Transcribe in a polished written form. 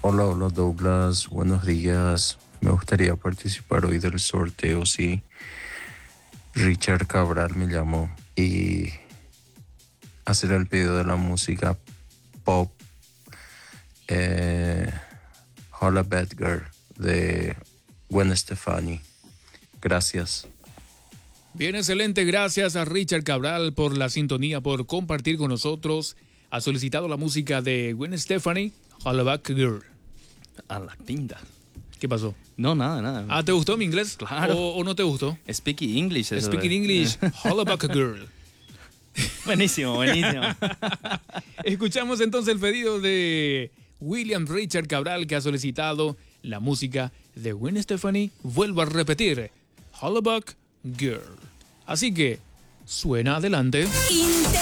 Hola, hola Douglas, buenos días. Me gustaría participar hoy del sorteo, sí. Richard Cabral me llamó y hacer el pedido de la música pop eh, Holla Bad Girl de Gwen Stefani. Gracias. Bien, excelente. Gracias a Richard Cabral por la sintonía, por compartir con nosotros. Ha solicitado la música de Gwen Stefani, Hollaback Girl. A la tinta. ¿Qué pasó? No, nada, nada. Ah, ¿te gustó mi inglés? Claro. ¿O no te gustó? Speaking English. Eso Speaking es. English, Hollaback Girl. Buenísimo, buenísimo. Escuchamos entonces el pedido de William Richard Cabral, que ha solicitado la música de Gwen Stefani. Vuelvo a repetir, Hollaback Girl. Así que, suena adelante.